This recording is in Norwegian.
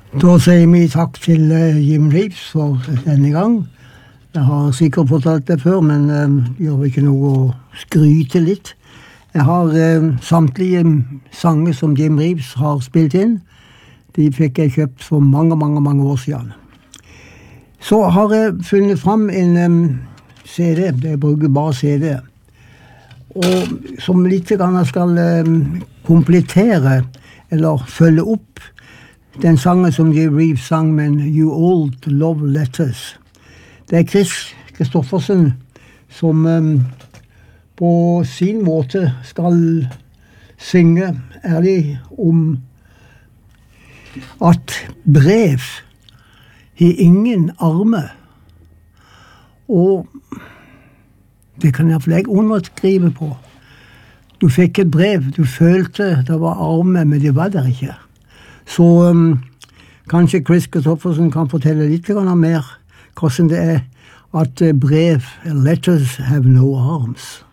Da sier vi takk til Jim Reeves for denne gang. Jeg har sikkert fortalt det før, men det gjør ikke noe å skryte litt. Jeg har samtlige sanger som Jim Reeves har spilt inn. De fikk jeg kjøpt for mange år siden. Så har jeg funnet fram en CD, jeg bruker bare CD. Og som litt grann skal komplettere, eller følge opp, den sangen som Jim Reeves sang med You Old Love Letters. Det Chris Kristoffersen som på sin måte skal synge ærlig om at brev har ingen arme. Og det kan jeg for underskrive på. Du fikk et brev, du følte det var arme, men det var der ikke. Så kanskje Chris Kristoffersen kan fortelle litt mer hvordan det at brev, letters have no arms.